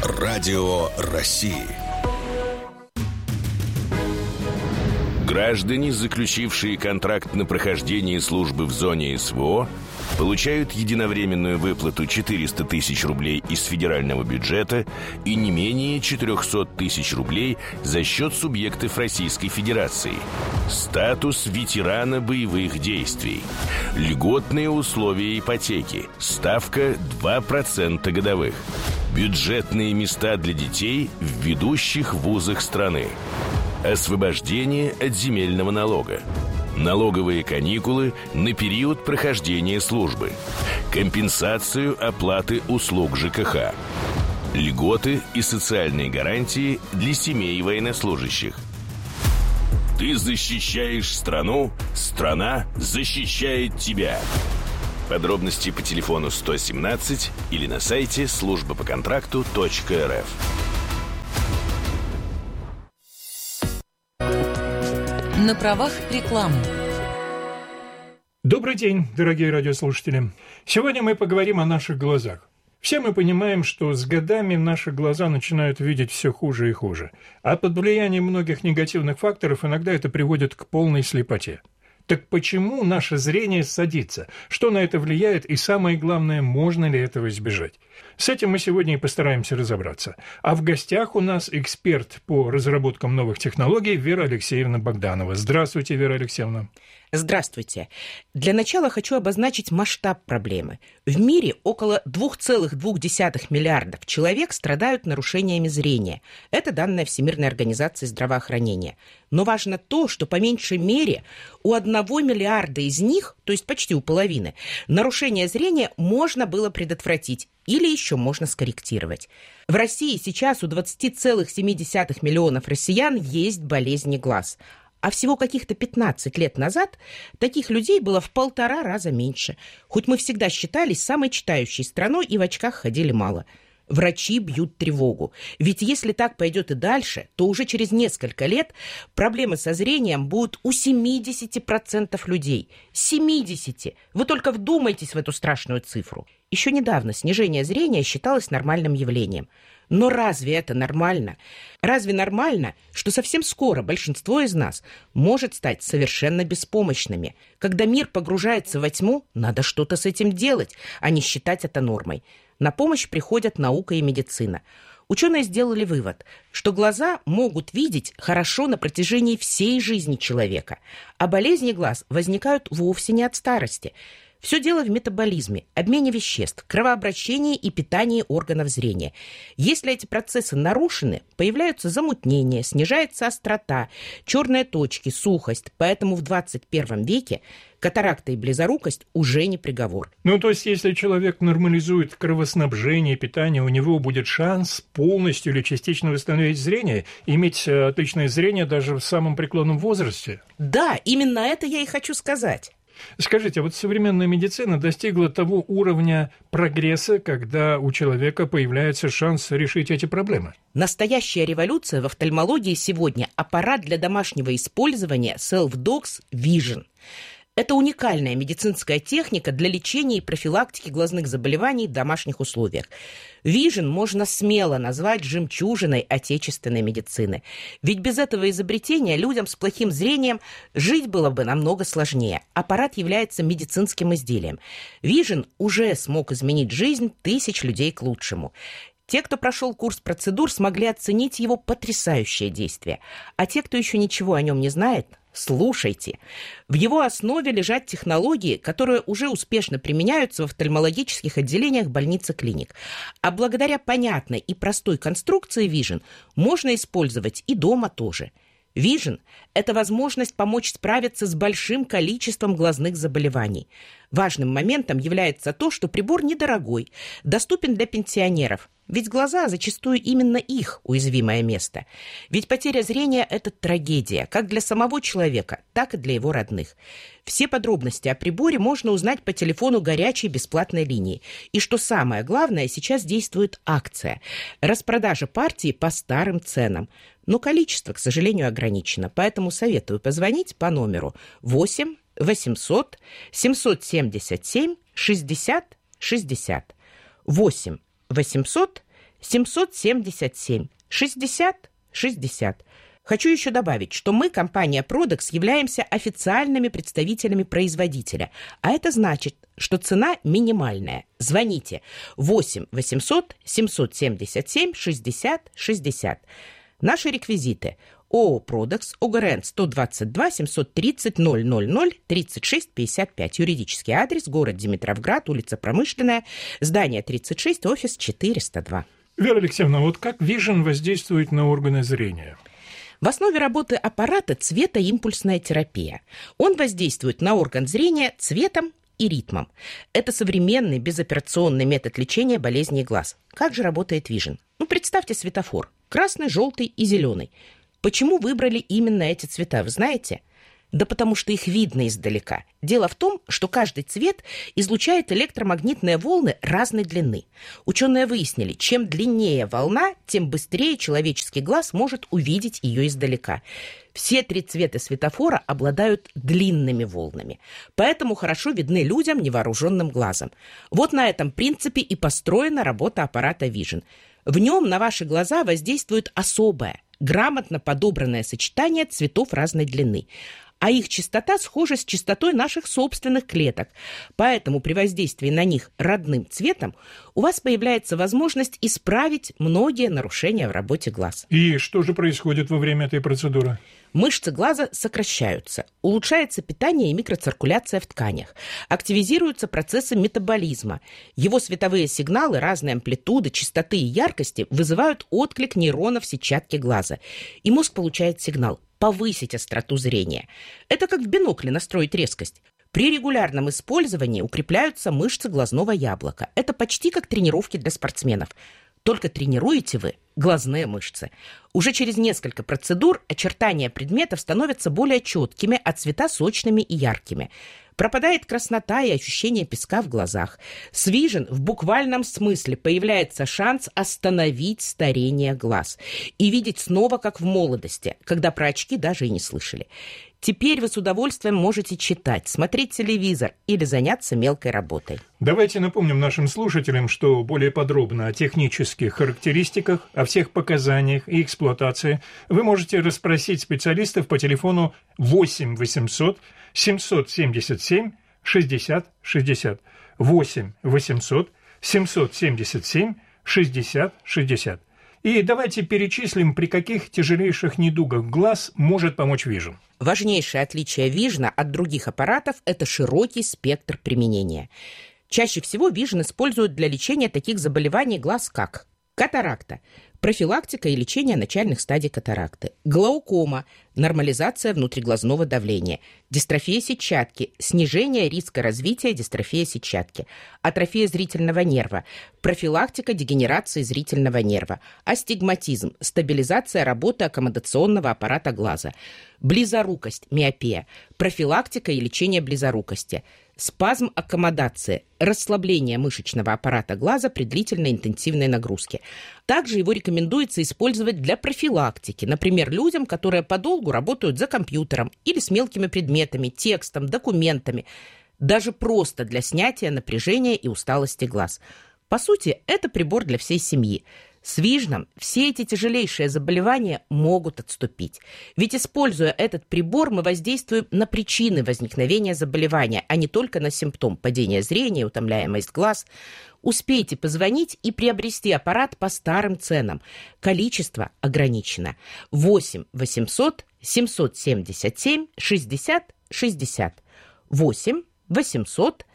Радио России. Граждане, заключившие контракт на прохождение службы в зоне СВО, получают единовременную выплату 400 тысяч рублей из федерального бюджета и не менее 400 тысяч рублей за счет субъектов Российской Федерации. Статус ветерана боевых действий. Льготные условия ипотеки. Ставка 2% годовых. Бюджетные места для детей в ведущих вузах страны. Освобождение от земельного налога. Налоговые каникулы на период прохождения службы. Компенсацию оплаты услуг ЖКХ. Льготы и социальные гарантии для семей военнослужащих. Ты защищаешь страну, страна защищает тебя. Подробности по телефону 117 или на сайте службапоконтракту.рф. На правах рекламы. Добрый день, дорогие радиослушатели. Сегодня мы поговорим о наших глазах. Все мы понимаем, что с годами наши глаза начинают видеть все хуже и хуже. А под влиянием многих негативных факторов иногда это приводит к полной слепоте. Так почему наше зрение садится? Что на это влияет? И самое главное, можно ли этого избежать? С этим мы сегодня и постараемся разобраться. А в гостях у нас эксперт по разработкам новых технологий Вера Алексеевна Богданова. Здравствуйте, Вера Алексеевна. Здравствуйте. Для начала хочу обозначить масштаб проблемы. В мире около 2,2 миллиардов человек страдают нарушениями зрения. Это данные Всемирной организации здравоохранения. Но важно то, что по меньшей мере у 1 миллиарда из них, то есть почти у половины, нарушение зрения можно было предотвратить или еще можно скорректировать. В России сейчас у 20,7 миллионов россиян есть болезни глаз. А всего каких-то 15 лет назад таких людей было в 1,5 раза меньше. Хоть мы всегда считались самой читающей страной и в очках ходили мало. Врачи бьют тревогу. Ведь если так пойдет и дальше, то уже через несколько лет проблемы со зрением будут у 70% людей. 70%! Вы только вдумайтесь в эту страшную цифру. Еще недавно снижение зрения считалось нормальным явлением. Но разве это нормально? Разве нормально, что совсем скоро большинство из нас может стать совершенно беспомощными? Когда мир погружается во тьму, надо что-то с этим делать, а не считать это нормой. На помощь приходят наука и медицина. Ученые сделали вывод, что глаза могут видеть хорошо на протяжении всей жизни человека, а болезни глаз возникают вовсе не от старости. Все дело в метаболизме, обмене веществ, кровообращении и питании органов зрения. Если эти процессы нарушены, появляются замутнения, снижается острота, черные точки, сухость. Поэтому в 21 веке катаракта и близорукость уже не приговор. Ну, то есть, если человек нормализует кровоснабжение, питание, у него будет шанс полностью или частично восстановить зрение, иметь отличное зрение даже в самом преклонном возрасте? Да, именно это я и хочу сказать. Скажите, вот современная медицина достигла того уровня прогресса, когда у человека появляется шанс решить эти проблемы? Настоящая революция в офтальмологии сегодня – аппарат для домашнего использования Self-Dogs Vision. Это уникальная медицинская техника для лечения и профилактики глазных заболеваний в домашних условиях. Vision можно смело назвать жемчужиной отечественной медицины. Ведь без этого изобретения людям с плохим зрением жить было бы намного сложнее. Аппарат является медицинским изделием. Vision уже смог изменить жизнь тысяч людей к лучшему. Те, кто прошел курс процедур, смогли оценить его потрясающее действие. А те, кто еще ничего о нем не знает, слушайте. В его основе лежат технологии, которые уже успешно применяются в офтальмологических отделениях больниц и клиник. А благодаря понятной и простой конструкции Vision можно использовать и дома тоже. Vision – это возможность помочь справиться с большим количеством глазных заболеваний. Важным моментом является то, что прибор недорогой, доступен для пенсионеров. Ведь глаза зачастую именно их уязвимое место. Ведь потеря зрения – это трагедия, как для самого человека, так и для его родных. Все подробности о приборе можно узнать по телефону горячей бесплатной линии. И что самое главное, сейчас действует акция. Распродажа партии по старым ценам. Но количество, к сожалению, ограничено. Поэтому советую позвонить по номеру 8 800 777 60 60. 8 800 777 60 60. Хочу еще добавить, что мы, компания Продекс, являемся официальными представителями производителя, а это значит, что цена минимальная. Звоните 8 800 777 60 60. Наши реквизиты: ООО «Продекс», ОГРН 122 730 000 36 55. Юридический адрес: город Димитровград, улица Промышленная, здание 36, офис 402. Вера Алексеевна, вот как Vision воздействует на органы зрения? В основе работы аппарата цветоимпульсная терапия. Он воздействует на орган зрения цветом и ритмом. Это современный безоперационный метод лечения болезней глаз. Как же работает Vision? Представьте светофор. Красный, желтый и зеленый. Почему выбрали именно эти цвета, вы знаете? Да потому что их видно издалека. Дело в том, что каждый цвет излучает электромагнитные волны разной длины. Ученые выяснили, чем длиннее волна, тем быстрее человеческий глаз может увидеть ее издалека. Все 3 цвета светофора обладают длинными волнами, поэтому хорошо видны людям невооруженным глазом. Вот на этом принципе и построена работа аппарата Vision. В нем на ваши глаза воздействует особое, грамотно подобранное сочетание цветов разной длины, а их частота схожа с частотой наших собственных клеток. Поэтому при воздействии на них родным цветом у вас появляется возможность исправить многие нарушения в работе глаз. И что же происходит во время этой процедуры? Мышцы глаза сокращаются, улучшается питание и микроциркуляция в тканях, активизируются процессы метаболизма. Его световые сигналы разной амплитуды, частоты и яркости вызывают отклик нейронов сетчатки глаза. И мозг получает сигнал повысить остроту зрения. Это как в бинокле настроить резкость. При регулярном использовании укрепляются мышцы глазного яблока. Это почти как тренировки для спортсменов. Только тренируете вы глазные мышцы. Уже через несколько процедур очертания предметов становятся более четкими, а цвета сочными и яркими. Пропадает краснота и ощущение песка в глазах. С Vision в буквальном смысле появляется шанс остановить старение глаз и видеть снова, как в молодости, когда про очки даже и не слышали. Теперь вы с удовольствием можете читать, смотреть телевизор или заняться мелкой работой. Давайте напомним нашим слушателям, что более подробно о технических характеристиках, о всех показаниях и эксплуатации вы можете расспросить специалистов по телефону 8 800 777 60 60. 8 800 777 60 60. И давайте перечислим, при каких тяжелейших недугах глаз может помочь Vision. Важнейшее отличие Vision от других аппаратов – это широкий спектр применения. Чаще всего Vision используют для лечения таких заболеваний глаз, как катаракта, профилактика и лечение начальных стадий катаракты, глаукома, нормализация внутриглазного давления, дистрофия сетчатки, снижение риска развития дистрофии сетчатки, атрофия зрительного нерва, профилактика дегенерации зрительного нерва, астигматизм, стабилизация работы аккомодационного аппарата глаза, близорукость, миопия, профилактика и лечение близорукости, спазм аккомодации, расслабление мышечного аппарата глаза при длительной интенсивной нагрузке. Также его рекомендуется использовать для профилактики, например, людям, которые подолгу работают за компьютером или с мелкими предметами, текстом, документами, даже просто для снятия напряжения и усталости глаз. По сути, это прибор для всей семьи. С Vision все эти тяжелейшие заболевания могут отступить. Ведь, используя этот прибор, мы воздействуем на причины возникновения заболевания, а не только на симптом падения зрения, утомляемость глаз. Успейте позвонить и приобрести аппарат по старым ценам. Количество ограничено. 8 800 777 60 60. 8 800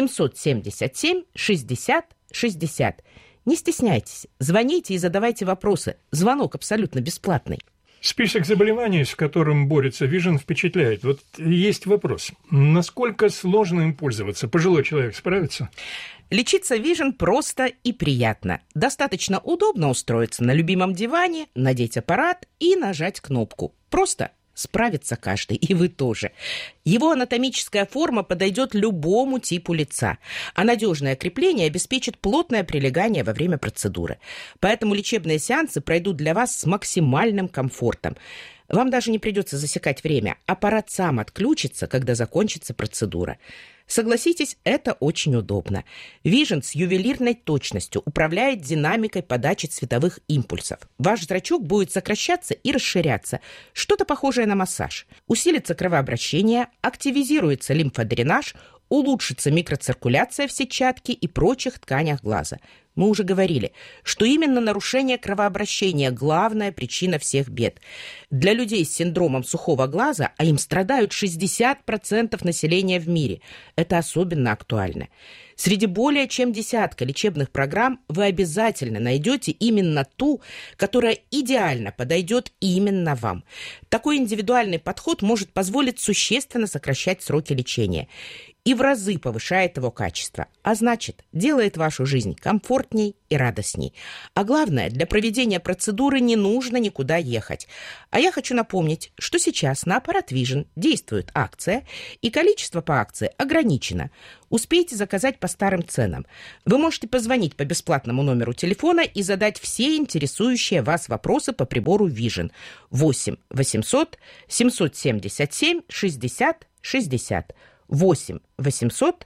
777 60 60. Не стесняйтесь, звоните и задавайте вопросы. Звонок абсолютно бесплатный. Список заболеваний, с которым борется Vision, впечатляет. Вот есть вопрос. Насколько сложно им пользоваться? Пожилой человек справится? Лечиться Vision просто и приятно. Достаточно удобно устроиться на любимом диване, надеть аппарат и нажать кнопку. Просто справится каждый, и вы тоже. Его анатомическая форма подойдет любому типу лица, а надежное крепление обеспечит плотное прилегание во время процедуры. Поэтому лечебные сеансы пройдут для вас с максимальным комфортом. Вам даже не придется засекать время. Аппарат сам отключится, когда закончится процедура. Согласитесь, это очень удобно. Vision с ювелирной точностью управляет динамикой подачи цветовых импульсов. Ваш зрачок будет сокращаться и расширяться. Что-то похожее на массаж. Усилится кровообращение, активизируется лимфодренаж, улучшится микроциркуляция в сетчатке и прочих тканях глаза. Мы уже говорили, что именно нарушение кровообращения – главная причина всех бед. Для людей с синдромом сухого глаза, а им страдают 60% населения в мире, это особенно актуально. Среди более чем десятка лечебных программ вы обязательно найдете именно ту, которая идеально подойдет именно вам. Такой индивидуальный подход может позволить существенно сокращать сроки лечения и в разы повышает его качество, а значит, делает вашу жизнь комфортней и радостней. А главное, для проведения процедуры не нужно никуда ехать. А я хочу напомнить, что сейчас на аппарат Vision действует акция, и количество по акции ограничено. Успейте заказать по старым ценам. Вы можете позвонить по бесплатному номеру телефона и задать все интересующие вас вопросы по прибору Vision. 8 800 777 60 60. 8 800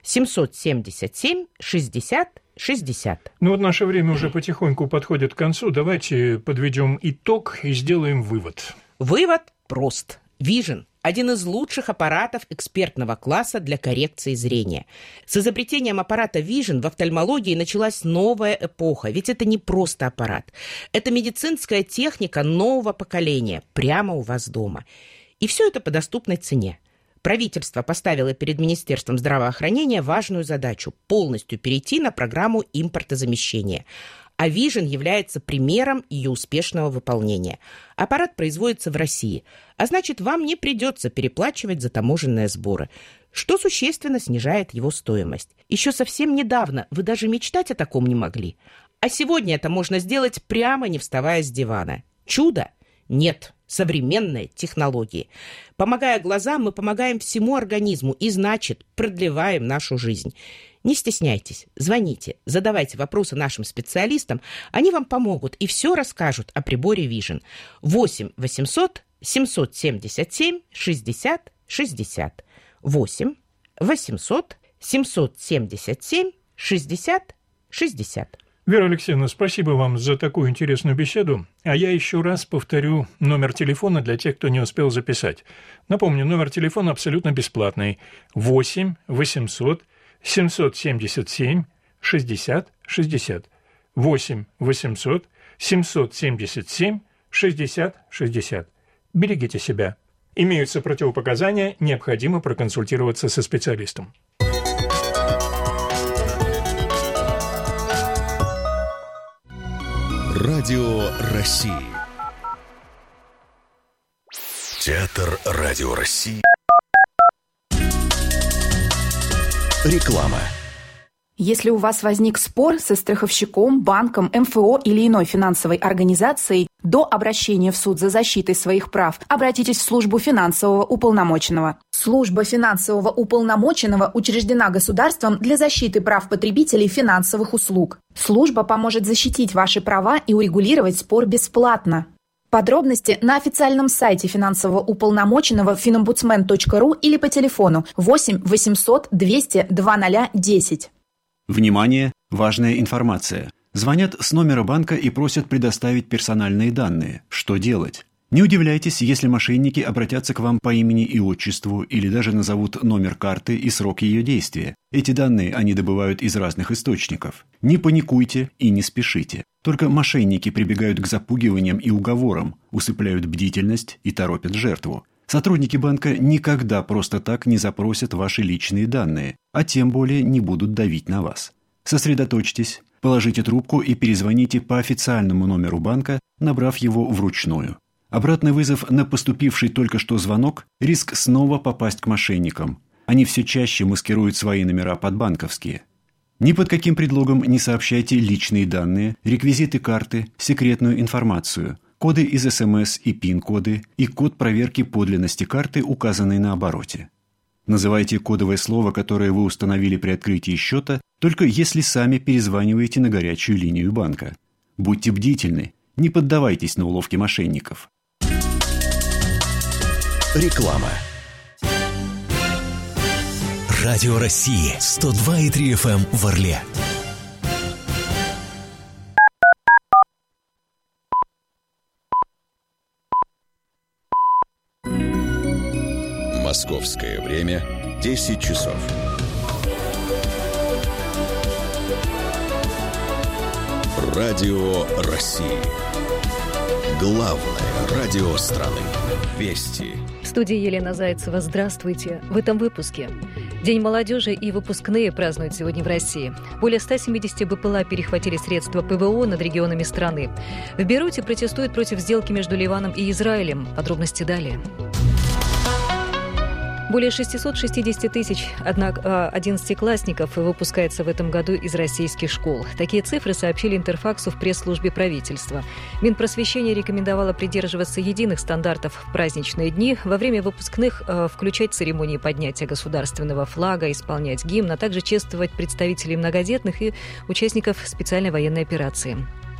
777 60 60. Ну вот наше время уже потихоньку подходит к концу. Давайте подведем итог и сделаем вывод. Вывод прост. Vision – один из лучших аппаратов экспертного класса для коррекции зрения. С изобретением аппарата Vision в офтальмологии началась новая эпоха, ведь это не просто аппарат. Это медицинская техника нового поколения, прямо у вас дома. И все это по доступной цене. Правительство поставило перед Министерством здравоохранения важную задачу – полностью перейти на программу импортозамещения. А Vision является примером ее успешного выполнения. Аппарат производится в России, а значит, вам не придется переплачивать за таможенные сборы, что существенно снижает его стоимость. Еще совсем недавно вы даже мечтать о таком не могли. А сегодня это можно сделать прямо не вставая с дивана. Чудо? Нет. Современные технологии. Помогая глазам, мы помогаем всему организму и, значит, продлеваем нашу жизнь. Не стесняйтесь, звоните, задавайте вопросы нашим специалистам, они вам помогут и все расскажут о приборе Vision. 8 800 777 60 60. 8 800 777 60 60. Вера Алексеевна, спасибо вам за такую интересную беседу. А я еще раз повторю номер телефона для тех, кто не успел записать. Напомню, номер телефона абсолютно бесплатный. 8 800 777 60 60. 8 800 777 60 60. Берегите себя. Имеются противопоказания, необходимо проконсультироваться со специалистом. Радио России. Театр Радио России. Реклама. Если у вас возник спор со страховщиком, банком, МФО или иной финансовой организацией, до обращения в суд за защитой своих прав обратитесь в службу финансового уполномоченного. Служба финансового уполномоченного учреждена государством для защиты прав потребителей финансовых услуг. Служба поможет защитить ваши права и урегулировать спор бесплатно. Подробности на официальном сайте финансового уполномоченного finombudsman.ru или по телефону 8 800 200 2010. Внимание! Важная информация. Звонят с номера банка и просят предоставить персональные данные. Что делать? Не удивляйтесь, если мошенники обратятся к вам по имени и отчеству или даже назовут номер карты и срок ее действия. Эти данные они добывают из разных источников. Не паникуйте и не спешите. Только мошенники прибегают к запугиваниям и уговорам, усыпляют бдительность и торопят жертву. Сотрудники банка никогда просто так не запросят ваши личные данные, а тем более не будут давить на вас. Сосредоточьтесь, положите трубку и перезвоните по официальному номеру банка, набрав его вручную. Обратный вызов на поступивший только что звонок – риск снова попасть к мошенникам. Они все чаще маскируют свои номера под банковские. Ни под каким предлогом не сообщайте личные данные, реквизиты карты, секретную информацию, коды из СМС и ПИН-коды и код проверки подлинности карты, указанный на обороте. Называйте кодовое слово, которое вы установили при открытии счета, только если сами перезваниваете на горячую линию банка. Будьте бдительны, не поддавайтесь на уловки мошенников. Реклама. Радио России 102,3 FM в Орле. Московское время 10 часов. Радио России. Главное радио страны. Вести. В студии Елена Зайцева. Здравствуйте. В этом выпуске. День молодежи и выпускные празднуют сегодня в России. Более 170 БПЛА перехватили средства ПВО над регионами страны. В Бейруте протестуют против сделки между Ливаном и Израилем. Подробности далее. Более 660 тысяч одиннадцатиклассников выпускается в этом году из российских школ. Такие цифры сообщили Интерфаксу в пресс-службе правительства. Минпросвещение рекомендовало придерживаться единых стандартов в праздничные дни. Во время выпускных включать церемонии поднятия государственного флага, исполнять гимн, а также чествовать представителей многодетных и участников специальной военной операции.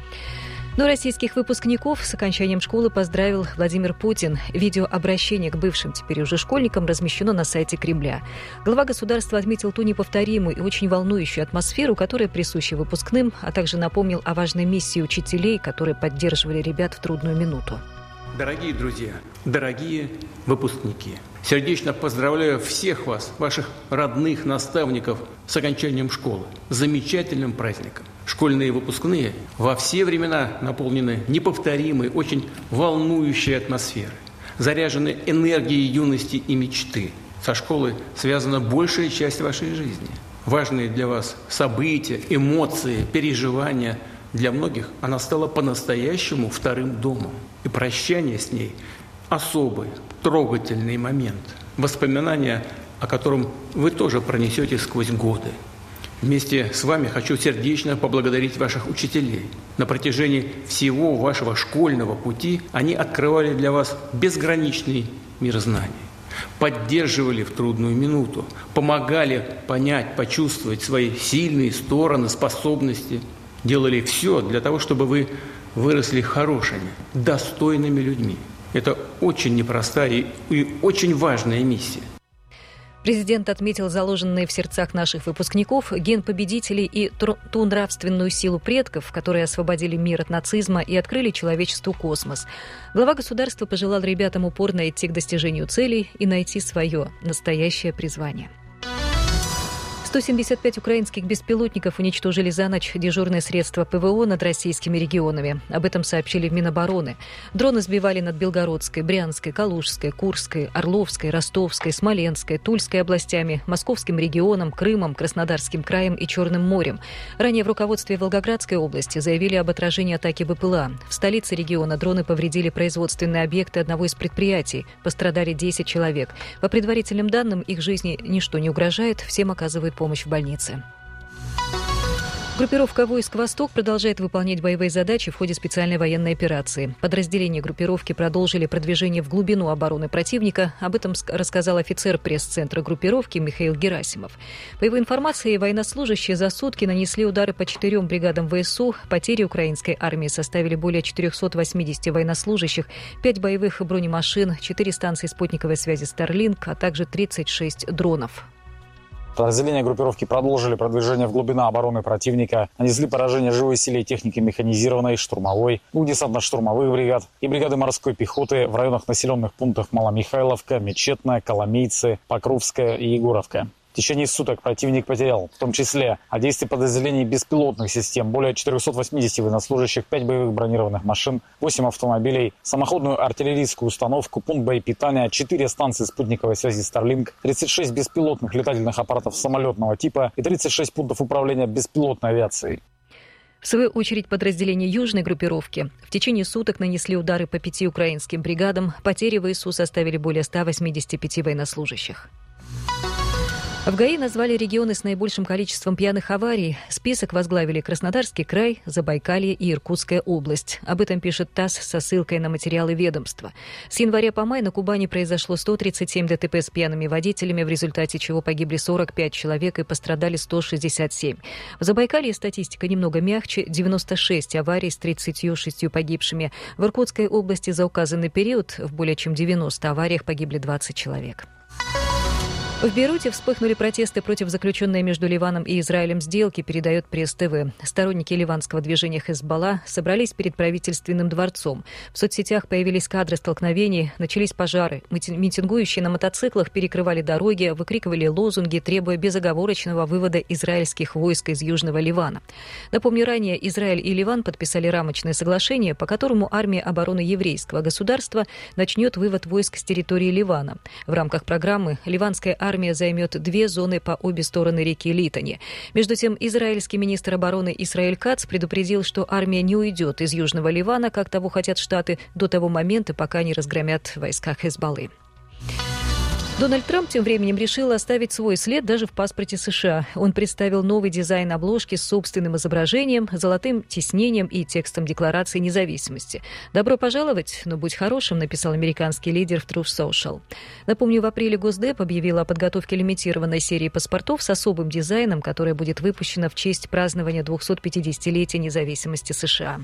Но российских выпускников с окончанием школы поздравил Владимир Путин. Видеообращение к бывшим, теперь уже школьникам, размещено на сайте Кремля. Глава государства отметил ту неповторимую и очень волнующую атмосферу, которая присуща выпускным, а также напомнил о важной миссии учителей, которые поддерживали ребят в трудную минуту. Дорогие друзья, дорогие выпускники, сердечно поздравляю всех вас, ваших родных наставников, с окончанием школы, с замечательным праздником. Школьные выпускные во все времена наполнены неповторимой, очень волнующей атмосферой, заряжены энергией юности и мечты. Со школой связана большая часть вашей жизни. Важные для вас события, эмоции, переживания. Для многих она стала по-настоящему вторым домом. И прощание с ней – особый, трогательный момент. Воспоминания, о котором вы тоже пронесете сквозь годы. Вместе с вами хочу сердечно поблагодарить ваших учителей. На протяжении всего вашего школьного пути они открывали для вас безграничный мир знаний, поддерживали в трудную минуту, помогали понять, почувствовать свои сильные стороны, способности, делали все для того, чтобы вы выросли хорошими, достойными людьми. Это очень непростая и очень важная миссия. Президент отметил заложенные в сердцах наших выпускников ген победителей и ту нравственную силу предков, которые освободили мир от нацизма и открыли человечеству космос. Глава государства пожелал ребятам упорно идти к достижению целей и найти свое настоящее призвание. 175 украинских беспилотников уничтожили за ночь дежурные средства ПВО над российскими регионами. Об этом сообщили в Минобороны. Дроны сбивали над Белгородской, Брянской, Калужской, Курской, Орловской, Ростовской, Смоленской, Тульской областями, Московским регионом, Крымом, Краснодарским краем и Черным морем. Ранее в руководстве Волгоградской области заявили об отражении атаки БПЛА. В столице региона дроны повредили производственные объекты одного из предприятий. Пострадали 10 человек. По предварительным данным, их жизни ничто не угрожает, всем оказывают помощь в больнице. Группировка войск «Восток» продолжает выполнять боевые задачи в ходе специальной военной операции. Подразделения группировки продолжили продвижение в глубину обороны противника. Об этом рассказал офицер пресс-центра группировки Михаил Герасимов. По его информации, военнослужащие за сутки нанесли удары по 4 бригадам ВСУ. Потери украинской армии составили более 480 военнослужащих, 5 боевых бронемашин, 4 станции спутниковой связи Starlink, а также 36 дронов. Подразделения группировки продолжили продвижение в глубину обороны противника, нанесли поражение живой силе и технике механизированной, штурмовой, десантно-штурмовых бригад и бригады морской пехоты в районах населенных пунктов Маломихайловка, Мечетная, Коломейцы, Покровская и Егоровка. В течение суток противник потерял, в том числе от действий подразделений беспилотных систем, более 480 военнослужащих, 5 боевых бронированных машин, 8 автомобилей, самоходную артиллерийскую установку, пункт боепитания, 4 станции спутниковой связи Starlink, 36 беспилотных летательных аппаратов самолетного типа и 36 пунктов управления беспилотной авиацией. В свою очередь, подразделения южной группировки в течение суток нанесли удары по 5 украинским бригадам. Потери ВСУ составили более 185 военнослужащих. В ГАИ назвали регионы с наибольшим количеством пьяных аварий. Список возглавили Краснодарский край, Забайкалье и Иркутская область. Об этом пишет ТАСС со ссылкой на материалы ведомства. С января по май на Кубани произошло 137 ДТП с пьяными водителями, в результате чего погибли 45 человек и пострадали 167. В Забайкалье статистика немного мягче – 96 аварий с 36 погибшими. В Иркутской области за указанный период в более чем 90 авариях погибли 20 человек. В Бейруте вспыхнули протесты против заключенной между Ливаном и Израилем сделки, передает Пресс-ТВ. Сторонники ливанского движения Хезболла собрались перед правительственным дворцом. В соцсетях появились кадры столкновений, начались пожары. Митингующие на мотоциклах перекрывали дороги, выкрикивали лозунги, требуя безоговорочного вывода израильских войск из Южного Ливана. Напомню, ранее Израиль и Ливан подписали рамочное соглашение, по которому армия обороны еврейского государства начнет вывод войск с территории Ливана. В рамках программы ливанская армия займет 2 зоны по обе стороны реки Литани. Между тем, израильский министр обороны Исраэль Кац предупредил, что армия не уйдет из Южного Ливана, как того хотят Штаты, до того момента, пока не разгромят войска Хезболлы. Дональд Трамп тем временем решил оставить свой след даже в паспорте США. Он представил новый дизайн обложки с собственным изображением, золотым тиснением и текстом Декларации независимости. «Добро пожаловать, но будь хорошим», написал американский лидер в Truth Social. Напомню, в апреле Госдеп объявила о подготовке лимитированной серии паспортов с особым дизайном, которая будет выпущена в честь празднования 250-летия независимости США.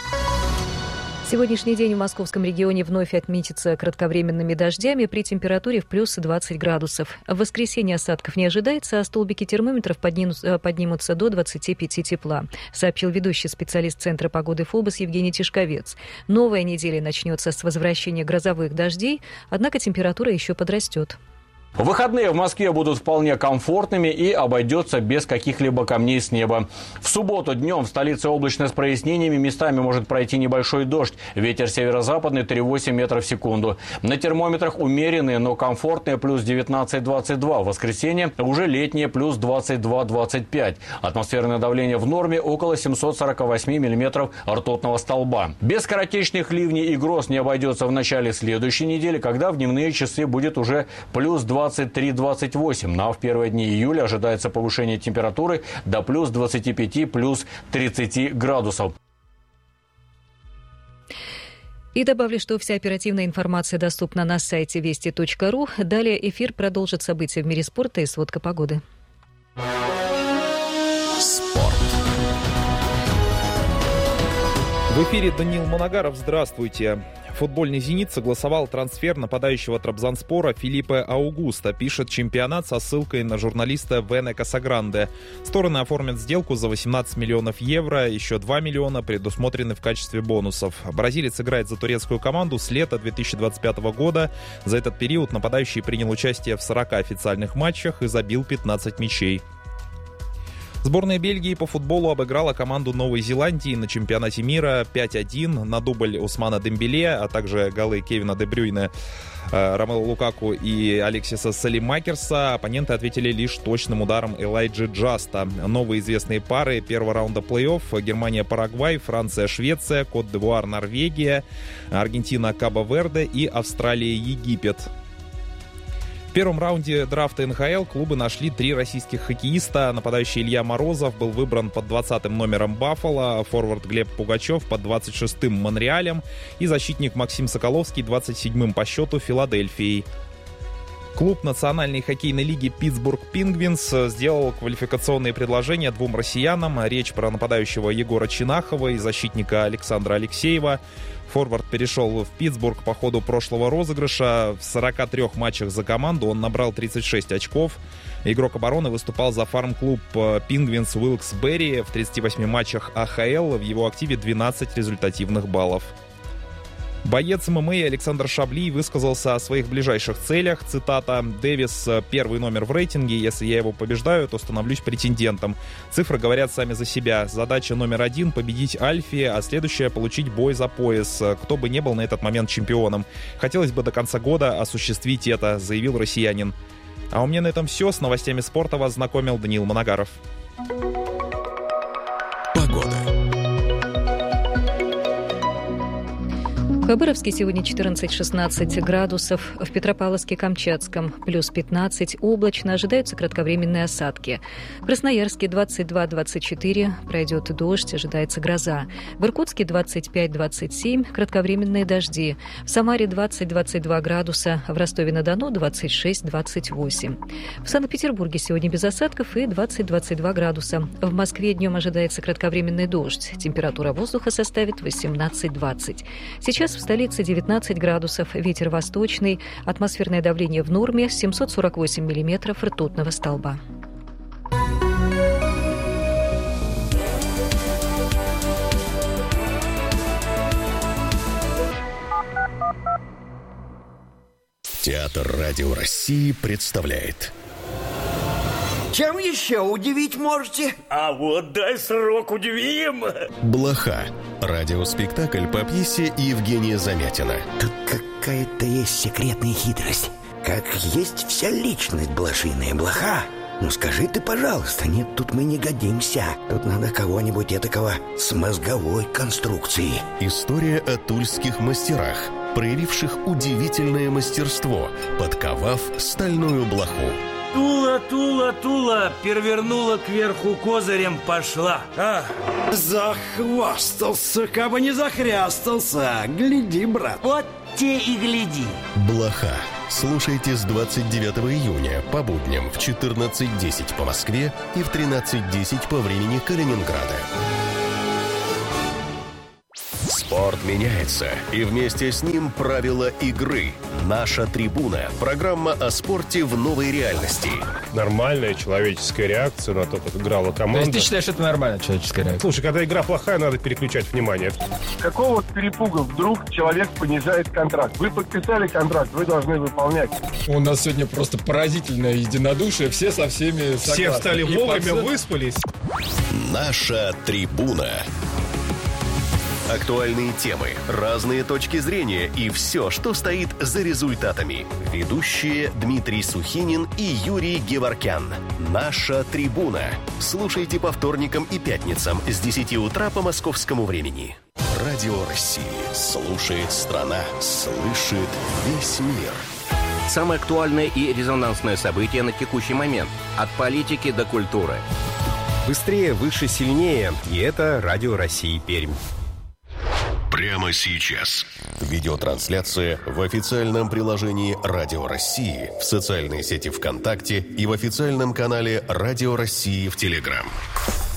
Сегодняшний день в московском регионе вновь отметится кратковременными дождями при температуре в плюс 20 градусов. В воскресенье осадков не ожидается, а столбики термометров поднимутся до 25 тепла, сообщил ведущий специалист Центра погоды ФОБОС Евгений Тишковец. Новая неделя начнется с возвращения грозовых дождей, однако температура еще подрастет. Выходные в Москве будут вполне комфортными и обойдется без каких-либо камней с неба. В субботу днем в столице облачно с прояснениями, местами может пройти небольшой дождь. Ветер северо-западный 3,8 метров в секунду. На термометрах умеренные, но комфортные плюс 19-22. В воскресенье уже летнее плюс 22-25. Атмосферное давление в норме около 748 миллиметров ртутного столба. Без скоротечных ливней и гроз не обойдется в начале следующей недели, когда в дневные часы будет уже плюс 23-28. Но в первые дни июля ожидается повышение температуры до плюс 25, плюс 30 градусов. И добавлю, что вся оперативная информация доступна на сайте вести.ру. Далее эфир продолжит события в мире спорта и сводка погоды. Спорт. В эфире Даниил Манагаров. Здравствуйте. Футбольный «Зенит» согласовал трансфер нападающего Трабзонспора Филиппе Аугуста, пишет чемпионат со ссылкой на журналиста Вене Касагранде. Стороны оформят сделку за 18 миллионов евро, еще 2 миллиона предусмотрены в качестве бонусов. Бразилец играет за турецкую команду с лета 2025 года. За этот период нападающий принял участие в 40 официальных матчах и забил 15 мячей. Сборная Бельгии по футболу обыграла команду Новой Зеландии на чемпионате мира 5-1 на дубль Усмана Дембеле, а также голы Кевина Де Брюйне, Ромело Лукаку и Алексиса Салимакерса. Оппоненты ответили лишь точным ударом Элайджи Джаста. Новые известные пары первого раунда плей-офф: Германия-Парагвай, Франция-Швеция, Кот-д'Ивуар-Норвегия, Аргентина-Кабо-Верде и Австралия-Египет. В первом раунде драфта НХЛ клубы нашли 3 российских хоккеиста. Нападающий Илья Морозов был выбран под 20-м номером Баффало, форвард Глеб Пугачев под 26-м Монреалем и защитник Максим Соколовский 27-м по счету Филадельфией. Клуб Национальной хоккейной лиги Питтсбург Пингвинс сделал квалификационные предложения 2 россиянам. Речь про нападающего Егора Чинахова и защитника Александра Алексеева. Форвард перешел в Питтсбург по ходу прошлого розыгрыша. В 43 матчах за команду он набрал 36 очков. Игрок обороны выступал за фарм-клуб Пингвинс Уилкс-Берри. В 38 матчах АХЛ в его активе 12 результативных баллов. Боец ММА Александр Шабли высказался о своих ближайших целях. Цитата: «Дэвис — первый номер в рейтинге. Если я его побеждаю, то становлюсь претендентом. Цифры говорят сами за себя. Задача номер 1 — победить Альфи, а следующая — получить бой за пояс, кто бы не был на этот момент чемпионом. Хотелось бы до конца года осуществить это», — заявил россиянин. А у меня на этом все. С новостями спорта вас знакомил Даниил Манагаров. Хабаровске сегодня 14-16 градусов, в Петропавловске-Камчатском плюс 15, облачно, ожидаются кратковременные осадки. В Красноярске 22-24, пройдет дождь, ожидается гроза. В Иркутске 25-27, кратковременные дожди. В Самаре 20-22 градуса, в Ростове-на-Дону 26-28. В Санкт-Петербурге сегодня без осадков и 20-22 градуса. В Москве днем ожидается кратковременный дождь, температура воздуха составит 18-20. Сейчас в столице 19 градусов, ветер восточный, атмосферное давление в норме, 748 миллиметров ртутного столба. Театр Радио России представляет. Чем еще удивить можете? А вот дай срок удивим! «Блоха» – радиоспектакль по пьесе Евгения Замятина. Тут какая-то есть секретная хитрость. Как есть вся личность блошиная блоха. Ну скажи ты, пожалуйста, нет, тут мы не годимся. Тут надо кого-нибудь этакого с мозговой конструкцией. История о тульских мастерах, проявивших удивительное мастерство, подковав стальную блоху. Тула, перевернула кверху козырем, пошла. Захвастался, кабы не захрястался. Гляди, брат. Вот те и гляди. «Блоха». Слушайте с 29 июня по будням в 14:10 по Москве и в 13:10 по времени Калининграда. Спорт меняется, и вместе с ним правила игры. «Наша трибуна» – программа о спорте в новой реальности. Нормальная человеческая реакция на то, как играла команда. То есть ты считаешь, это нормальная человеческая реакция? Слушай, когда игра плохая, надо переключать внимание. Какого перепуга вдруг человек понижает контракт? Вы подписали контракт, вы должны выполнять. У нас сегодня просто поразительное единодушие, все со всеми согласны. Все встали вовремя, выспались. «Наша трибуна». Актуальные темы, разные точки зрения и все, что стоит за результатами. Ведущие Дмитрий Сухинин и Юрий Геворкян. «Наша трибуна». Слушайте по вторникам и пятницам с 10 утра по московскому времени. Радио России. Слушает страна. Слышит весь мир. Самое актуальное и резонансное событие на текущий момент. От политики до культуры. Быстрее, выше, сильнее. И это Радио России Пермь. Прямо сейчас. Видеотрансляция в официальном приложении Радио России, в социальной сети ВКонтакте и в официальном канале Радио России в Телеграм.